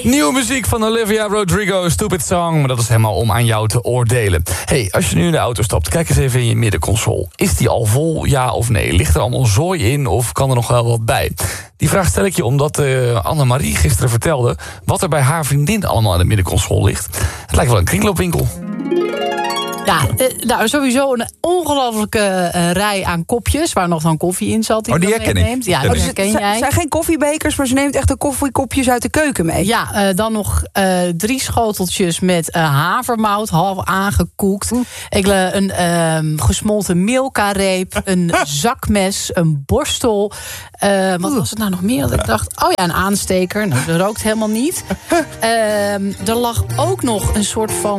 Nieuwe muziek van Olivia Rodrigo, Stupid Song. Maar dat is helemaal om aan jou te oordelen. Hey, als je nu in de auto stapt, kijk eens even in je middenconsole. Is die al vol, ja of nee? Ligt er allemaal zooi in of kan er nog wel wat bij? Die vraag stel ik je omdat Annemarie gisteren vertelde wat er bij haar vriendin allemaal in de middenconsole ligt. Het lijkt wel een kringloopwinkel. Ja, nou sowieso een ongelofelijke rij aan kopjes waar nog dan koffie in zat. Die herken ik. Ja, die herken jij. Het zijn geen koffiebekers, maar ze neemt echt de koffiekopjes uit de keuken mee. Ja, dan nog 3 schoteltjes met havermout, half aangekoekt. Een gesmolten Milka-reep, een zakmes, een borstel. Wat was het nou nog meer? Dat ik dacht, oh ja, een aansteker. Nou, dat rookt helemaal niet. Er lag ook nog een soort van